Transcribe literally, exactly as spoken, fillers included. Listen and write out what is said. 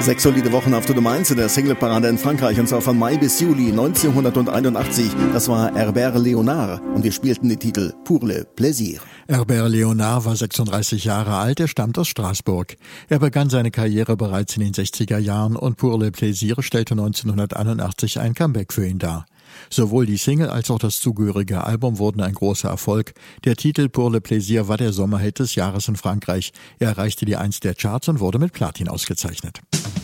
Sechs solide Wochen auf Nummer eins in der Singleparade in Frankreich, und zwar von Mai bis Juli neunzehnhunderteinundachtzig. Das war Herbert Léonard und wir spielten den Titel Pour le Plaisir. Herbert Léonard war sechsunddreißig Jahre alt, er stammt aus Straßburg. Er begann seine Karriere bereits in den sechziger Jahren und Pour le Plaisir stellte neunzehnhunderteinundachtzig ein Comeback für ihn dar. Sowohl die Single als auch das zugehörige Album wurden ein großer Erfolg. Der Titel Pour le Plaisir war der Sommerhit des Jahres in Frankreich. Er erreichte die Eins der Charts und wurde mit Platin ausgezeichnet.